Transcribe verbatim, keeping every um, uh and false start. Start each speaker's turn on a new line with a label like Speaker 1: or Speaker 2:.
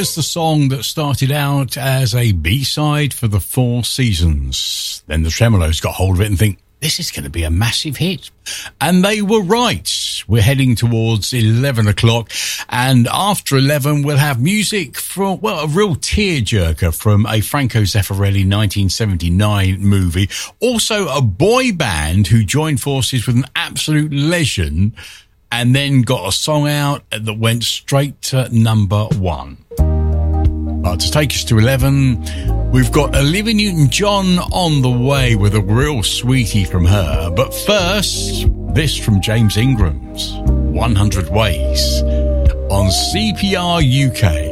Speaker 1: There's the song that started out as a B-side for the Four Seasons. Then the Tremolos got hold of it and think, this is going to be a massive hit. And they were right. We're heading towards eleven o'clock. And after eleven, we'll have music from, well, a real tearjerker from a Franco Zeffirelli nineteen seventy-nine movie. Also a boy band who joined forces with an absolute legend and then got a song out that went straight to number one. Uh, to take us to eleven, we've got Olivia Newton-John on the way with a real sweetie from her. But first, this from James Ingram's one hundred Ways on C P R U K.